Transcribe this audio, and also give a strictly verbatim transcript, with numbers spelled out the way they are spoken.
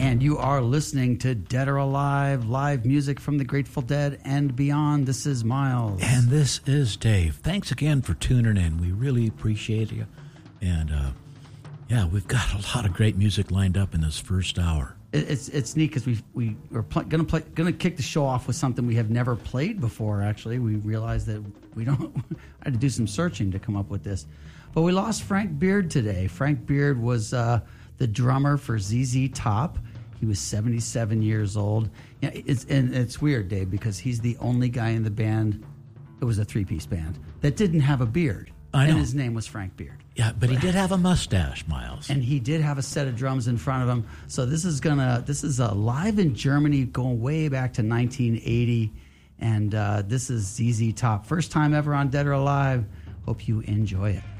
And you are listening to Dead or Alive, live music from the Grateful Dead and beyond. This is Miles. And this is Dave. Thanks again for tuning in. We really appreciate you. And, uh, yeah, we've got a lot of great music lined up in this first hour. It's it's neat because we we we're pl- gonna play gonna kick the show off with something we have never played before. Actually, we realized that we don't. I had to do some searching to come up with this, but we lost Frank Beard today. Frank Beard was uh, the drummer for Z Z Top. He was seventy-seven years old. Yeah, it's and it's weird, Dave, because he's the only guy in the band. It was a three-piece band that didn't have a beard. I know. And his name was Frank Beard. Yeah, but he did have a mustache, Miles. And he did have a set of drums in front of him. So this is gonna this is a live in Germany going way back to nineteen eighty. And uh, this is Z Z Top. First time ever on Dead or Alive. Hope you enjoy it.